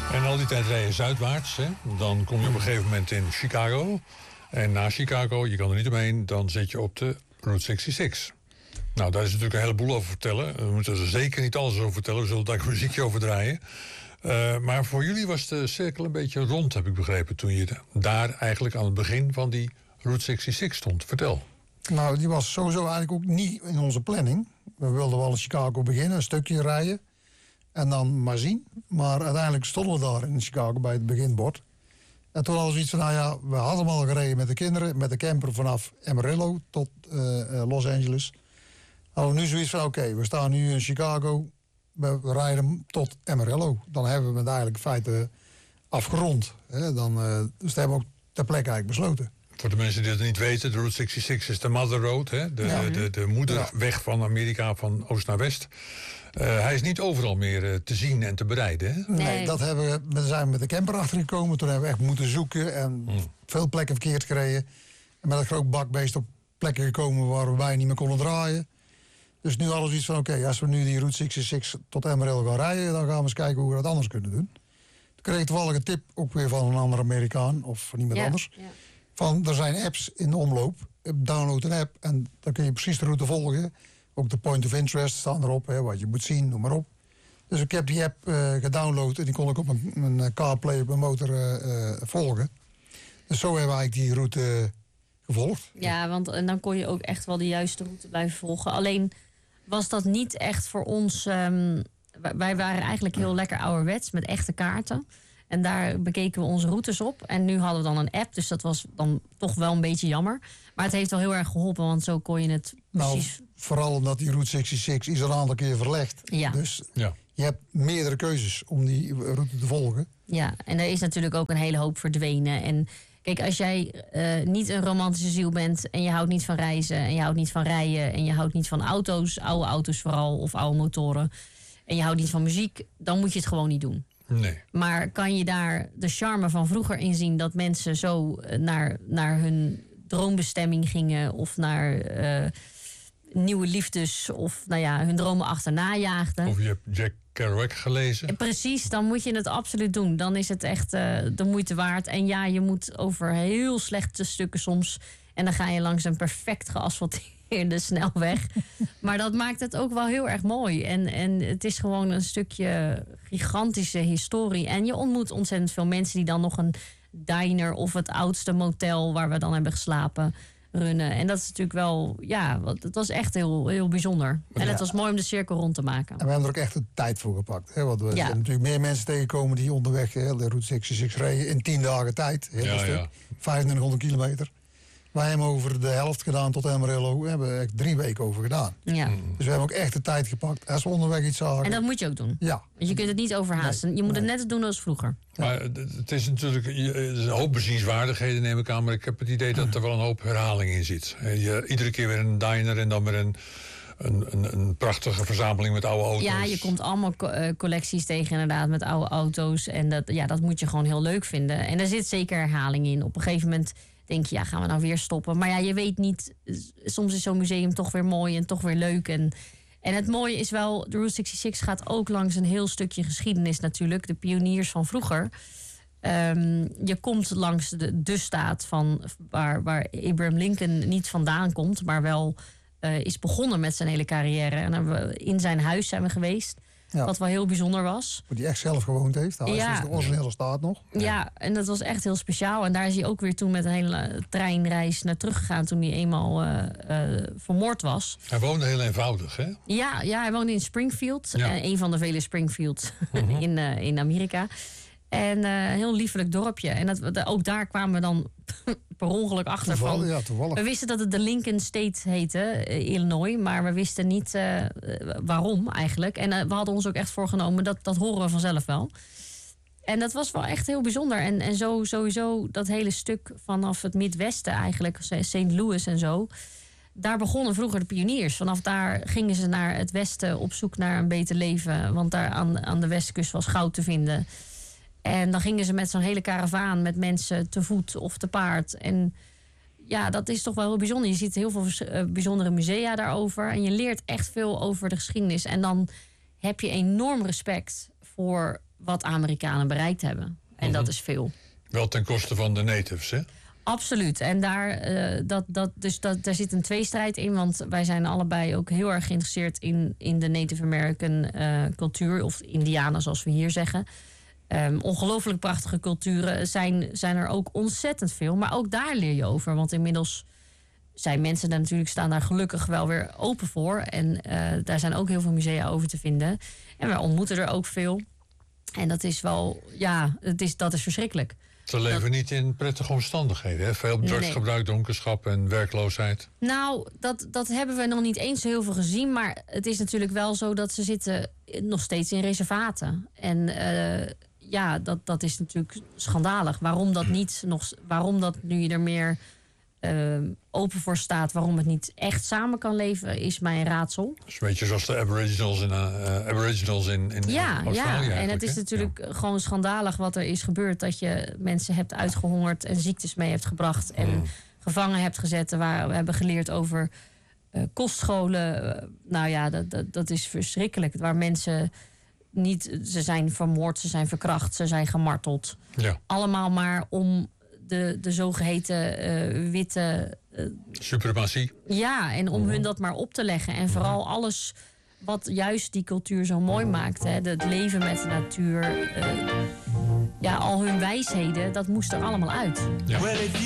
En al die tijd rij je zuidwaarts. Hè? Dan kom je op een gegeven moment in Chicago. En na Chicago, je kan er niet omheen, dan zit je op de Route 66. Nou, daar is natuurlijk een heleboel over vertellen. We moeten er zeker niet alles over vertellen. We zullen daar een muziekje over draaien. Maar voor jullie was de cirkel een beetje rond, heb ik begrepen, toen je daar eigenlijk aan het begin van die Route 66 stond. Vertel. Nou, die was sowieso eigenlijk ook niet in onze planning. We wilden wel in Chicago beginnen, een stukje rijden. En dan maar zien. Maar uiteindelijk stonden we daar in Chicago bij het beginbord. En toen hadden we iets van, nou ja, we hadden al gereden met de kinderen, met de camper vanaf Amarillo tot Los Angeles. Hadden we nu zoiets van, oké, we staan nu in Chicago, we rijden tot Amarillo. Dan hebben we het eigenlijk in feite afgerond. Hè? Dus dat hebben we ook ter plekke eigenlijk besloten. Voor de mensen die het niet weten, de Route 66 is de Mother Road, hè? De moederweg van Amerika van oost naar west. Hij is niet overal meer te zien en te bereiden, hè? Nee, daar zijn we met de camper achtergekomen. Toen hebben we echt moeten zoeken en veel plekken verkeerd gereden. En met een groot bakbeest op plekken gekomen waar we bijna niet meer konden draaien. Dus nu hadden we iets van, oké, als we nu die Route 66 tot Amarillo gaan rijden, dan gaan we eens kijken hoe we dat anders kunnen doen. Toen kreeg ik toevallig een tip, ook weer van een andere Amerikaan of van iemand anders. Ja. Van, er zijn apps in de omloop. Download een app en dan kun je precies de route volgen. Ook de point of interest staan erop, hè, wat je moet zien, noem maar op. Dus ik heb die app gedownload en die kon ik op mijn CarPlay op mijn motor volgen. Dus zo hebben we eigenlijk die route gevolgd. Ja, want dan kon je ook echt wel de juiste route blijven volgen. Alleen was dat niet echt voor ons... wij waren eigenlijk heel lekker ouderwets met echte kaarten. En daar bekeken we onze routes op. En nu hadden we dan een app, dus dat was dan toch wel een beetje jammer. Maar het heeft wel heel erg geholpen, want zo kon je het precies... Nou, vooral omdat die Route 66 is een aantal keer verlegd. Ja. Dus je hebt meerdere keuzes om die route te volgen. Ja, en er is natuurlijk ook een hele hoop verdwenen. En kijk, als jij niet een romantische ziel bent en je houdt niet van reizen en je houdt niet van rijden en je houdt niet van auto's, oude auto's vooral of oude motoren, en je houdt niet van muziek, dan moet je het gewoon niet doen. Nee. Maar kan je daar de charme van vroeger in zien dat mensen zo naar hun droombestemming gingen of naar nieuwe liefdes of hun dromen achterna jaagden? Of je hebt Jack Kerouac gelezen. Precies, dan moet je het absoluut doen. Dan is het echt de moeite waard. En ja, je moet over heel slechte stukken soms. En dan ga je langs een perfect geasfalteerde snelweg. Maar dat maakt het ook wel heel erg mooi. En het is gewoon een stukje gigantische historie. En je ontmoet ontzettend veel mensen die dan nog een diner of het oudste motel waar we dan hebben geslapen runnen. En dat is natuurlijk wel, het was echt heel, heel bijzonder. En het was mooi om de cirkel rond te maken. En we hebben er ook echt de tijd voor gepakt. Hè? Want we zijn natuurlijk meer mensen tegenkomen die onderweg de Route 66 reden in 10 dagen tijd. Heel stuk, 2500 kilometer. Wij hebben over de helft gedaan tot Amarillo. We hebben echt 3 weken over gedaan. Ja. Dus we hebben ook echt de tijd gepakt. Als we onderweg iets zagen. En dat moet je ook doen. Ja. Want je kunt het niet overhaasten. Je moet het net doen als vroeger. Ja. Maar het is natuurlijk een hoop bezienswaardigheden, neem ik aan. Maar ik heb het idee dat er wel een hoop herhaling in zit. Iedere keer weer een diner en dan weer een prachtige verzameling met oude auto's. Ja, je komt allemaal collecties tegen inderdaad met oude auto's. En dat moet je gewoon heel leuk vinden. En er zit zeker herhaling in. Op een gegeven moment denk je, gaan we nou weer stoppen? Maar je weet niet, soms is zo'n museum toch weer mooi en toch weer leuk. En het mooie is wel, de Route 66 gaat ook langs een heel stukje geschiedenis natuurlijk. De pioniers van vroeger. Je komt langs de staat van waar Abraham Lincoln niet vandaan komt, maar wel is begonnen met zijn hele carrière. En dan hebben we in zijn huis zijn we geweest. Ja. Wat wel heel bijzonder was. Waar hij echt zelf gewoond heeft. Hij is de originele staat nog. Ja, en dat was echt heel speciaal. En daar is hij ook weer toen met een hele treinreis naar teruggegaan toen hij eenmaal vermoord was. Hij woonde heel eenvoudig, hè? Ja, hij woonde in Springfield. Een van de vele Springfields in Amerika. En een heel liefelijk dorpje. En ook daar kwamen we dan per ongeluk achter toevallig. We wisten dat het de Lincoln State heette, Illinois. Maar we wisten niet waarom eigenlijk. En we hadden ons ook echt voorgenomen, dat horen we vanzelf wel. En dat was wel echt heel bijzonder. En zo sowieso dat hele stuk vanaf het Midwesten eigenlijk, St. Louis en zo. Daar begonnen vroeger de pioniers. Vanaf daar gingen ze naar het westen op zoek naar een beter leven. Want daar aan de westkust was goud te vinden. En dan gingen ze met zo'n hele karavaan met mensen te voet of te paard. En ja, dat is toch wel heel bijzonder. Je ziet heel veel bijzondere musea daarover. En je leert echt veel over de geschiedenis. En dan heb je enorm respect voor wat Amerikanen bereikt hebben. En dat is veel. Wel ten koste van de natives, hè? Absoluut. En daar zit een tweestrijd in. Want wij zijn allebei ook heel erg geïnteresseerd in de Native American cultuur. Of Indianen, zoals we hier zeggen. Ongelooflijk prachtige culturen zijn er ook ontzettend veel. Maar ook daar leer je over. Want inmiddels zijn mensen daar natuurlijk, staan daar gelukkig wel weer open voor. En daar zijn ook heel veel musea over te vinden. En we ontmoeten er ook veel. En dat is wel, dat is verschrikkelijk. Ze leven niet in prettige omstandigheden. Hè? Veel drugsgebruik, donkerschap en werkloosheid. Nou, dat hebben we nog niet eens zo heel veel gezien. Maar het is natuurlijk wel zo dat ze zitten nog steeds in reservaten. En dat is natuurlijk schandalig. Waarom dat nu je er meer open voor staat, waarom het niet echt samen kan leven, is mij een raadsel. Dat is een beetje zoals de Aboriginals in Australië. Ja, en het is natuurlijk gewoon schandalig wat er is gebeurd. Dat je mensen hebt uitgehongerd en ziektes mee hebt gebracht. En gevangen hebt gezet. Waar we hebben geleerd over kostscholen. Dat is verschrikkelijk. Waar mensen niet, ze zijn vermoord, ze zijn verkracht, ze zijn gemarteld. Ja. Allemaal maar om de zogeheten witte suprematie. Ja, en om hun dat maar op te leggen. En vooral alles wat juist die cultuur zo mooi maakt. Hè? Het leven met de natuur. Al hun wijsheden, dat moest er allemaal uit. Ja.